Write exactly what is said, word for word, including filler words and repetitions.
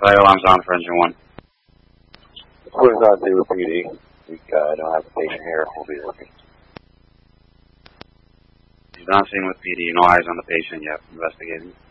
Fire alarm's on for engine one. What is on to P D? We uh, don't have a patient here. We'll be looking. He's on scene with P D. No eyes on the patient yet. Investigating.